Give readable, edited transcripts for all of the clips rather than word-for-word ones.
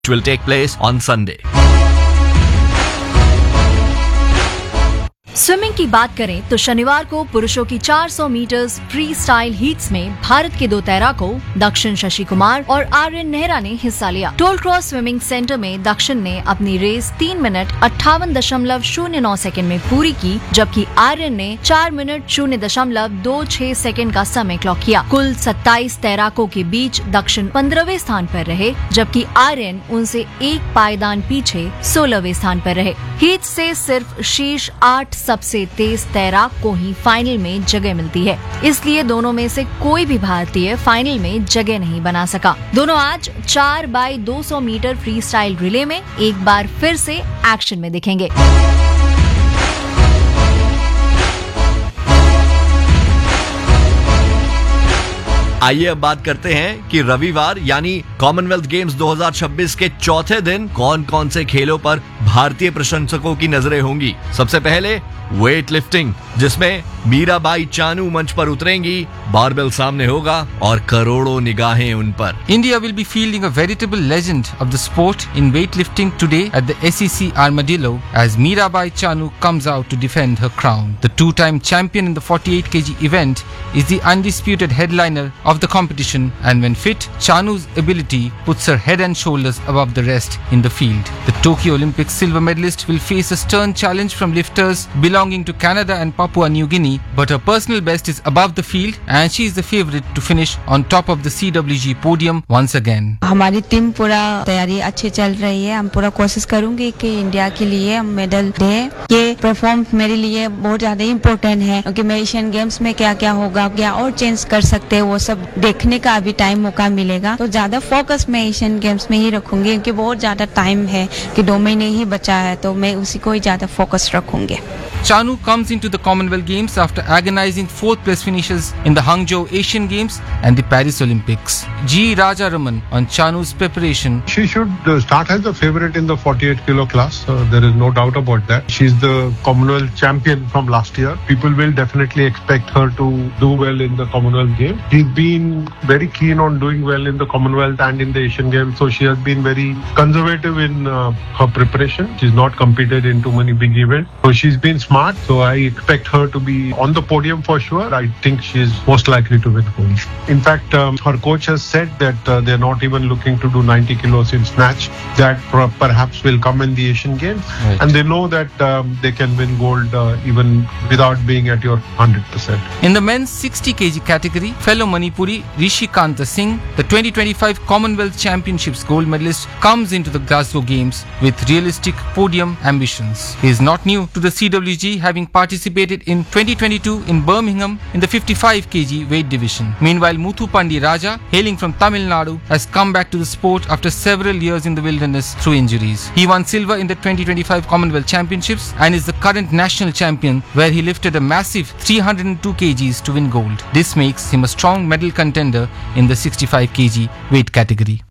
will take place on Sunday. Swimming की बात करें तो शनिवार को पुरुषों की 400 मीटर्स फ्री स्टाइल हीट्स में भारत के 2 तैराकों दक्षिण शशि कुमार और आर्यन नेहरा ने हिस्सा लिया। टोल क्रॉस स्विमिंग सेंटर में दक्षिण ने अपनी रेस 3 मिनट 58.09 सेकंड में पूरी की, जबकि आर्यन ने 4 मिनट 0.26 सेकंड का समय क्लॉक किया। कुल 27 तैराकों के बीच दक्षिण 15वें स्थान पर रहे, जबकि आर्यन उनसे 1 पायदान पीछे 16वें स्थान पर रहे। हीट से सिर्फ शीर्ष 8 सबसे तेज तैराक को ही फाइनल में जगह मिलती है, इसलिए दोनों में से कोई भी भारतीय फाइनल में जगह नहीं बना सका। दोनों आज 4x200 metre free style relay में एक बार फिर से एक्शन में दिखेंगे। आइए अब बात करते हैं कि रविवार यानी कॉमनवेल्थ गेम्स 2026 के चौथे दिन कौन कौन से खेलों पर भारतीय प्रशंसकों की नजरें होंगी। सबसे पहले वेट लिफ्टिंग, जिसमें मीराबाई चानू मंच पर उतरेंगी, बारबेल सामने होगा और करोड़ों निगाहें उन पर। India will be fielding a veritable legend of the sport in weightlifting today at the SEC Armadillo as Mirabai Chanu comes out to defend her crown. The two-time champion in the 48 kg event is the undisputed headliner of the competition, and when fit, Chanu's ability puts her head and shoulders above the rest in the field. The Tokyo Olympics silver medalist will face a stern challenge from lifters belonging to Canada and Papua New Guinea, but her personal best is above the field and she is the favorite to finish on top of the CWG podium once again. हमारी team पूरा तैयारी अच्छी चल रही है। हम पूरा कोशिश करूंगी कि इंडिया के लिए हम मेडल दें। ये परफॉर्म मेरे लिए बहुत ज्यादा इम्पोर्टेंट है, क्योंकि मैं एशियन गेम्स में क्या क्या होगा, क्या और चेंज कर सकते हैं, वो सब देखने का अभी टाइम मौका मिलेगा। तो ज्यादा फोकस मैं एशियन गेम्स में ही रखूंगी, क्योंकि बहुत ज्यादा टाइम है कि 2 महीने ही बचा है, तो मैं उसी को ही ज्यादा फोकस रखूंगी। Chanu comes into the Commonwealth Games after agonizing 4th place finishes in the Hangzhou Asian Games and the Paris Olympics. G. Rajaraman on Chanu's preparation. She should start as the favorite in the 48 kilo class. There is no doubt about that. She's the Commonwealth champion from last year. People will definitely expect her to do well in the Commonwealth Games. She's been very keen on doing well in the Commonwealth and in the Asian Games, so she has been very conservative in her preparation. She's not competed in too many big events, so she's been smart, so I expect her to be on the podium for sure. I think she is most likely to win gold. In fact, her coach has said that they're not even looking to do 90 kilos in snatch. That perhaps will come in the Asian Games, right. And they know that they can win gold even without being at your 100%. In the men's 60 kg category, fellow Manipuri Rishi Kanta Singh, the 2025 Commonwealth Championships gold medalist, comes into the Glasgow Games with realistic podium ambitions. He is not new to the CWG, having participated in 2022 in Birmingham in the 55 kg weight division. Meanwhile, Muthu Pandi Raja, hailing from Tamil Nadu, has come back to the sport after several years in the wilderness through injuries. He won silver in the 2025 Commonwealth Championships and is the current national champion, where he lifted a massive 302 kgs to win gold. This makes him a strong medal contender in the 65 kg weight category.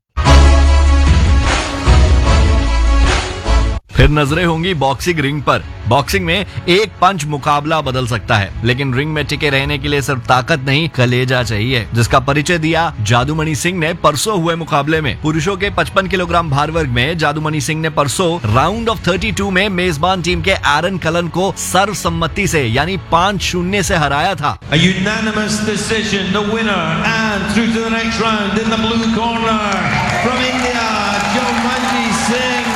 फिर नजरें होंगी boxing ring पर। Boxing में एक पंच मुकाबला बदल सकता है, लेकिन रिंग में टिके रहने के लिए सिर्फ ताकत नहीं, कलेजा चाहिए, जिसका परिचय दिया जादूमणि सिंह ने परसों हुए मुकाबले में। पुरुषों के 55 किलोग्राम भार वर्ग में जादूमणि सिंह ने परसों राउंड ऑफ 32 में मेजबान टीम के एरन कलन को सर्वसम्मति से यानी 5-0 से हराया था। A unanimous decision, the winner and through to the next round in the blue corner from India, Jadumanti Singh,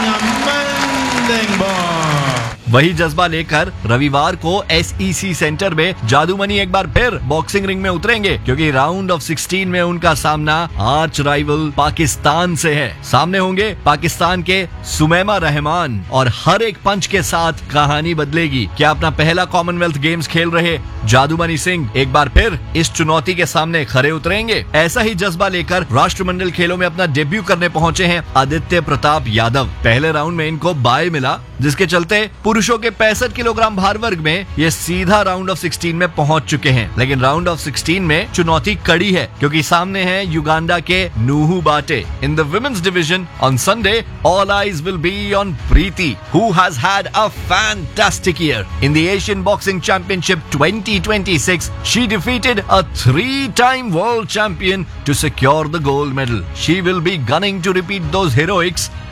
वही जज्बा लेकर रविवार को SEC सेंटर में जादूमणि एक बार फिर बॉक्सिंग रिंग में उतरेंगे, क्योंकि राउंड ऑफ 16 में उनका सामना आर्च राइवल पाकिस्तान से है। सामने होंगे पाकिस्तान के सुमैमा रहमान और हर एक पंच के साथ कहानी बदलेगी। क्या अपना पहला कॉमनवेल्थ गेम्स खेल रहे जादूमणि सिंह एक बार फिर इस चुनौती के सामने खरे उतरेंगे? ऐसा ही जज्बा लेकर राष्ट्रमंडल खेलों में अपना डेब्यू करने पहुंचे हैं आदित्य प्रताप यादव। पहले राउंड में इनको बाय मिला, जिसके चलते पुरुष पुरुषों के 65 किलोग्राम भार वर्ग में ये सीधा राउंड ऑफ 16 में पहुंच चुके हैं, लेकिन राउंड ऑफ 16 में चुनौती कड़ी है क्योंकि सामने है युगांडा के नूहू बाटे। In the women's division on Sunday all eyes will be on Preeti, who has had a fantastic year in the Asian boxing championship 2026. She defeated a 3-time world champion to secure the gold medal. She will be gunning to repeat those heroics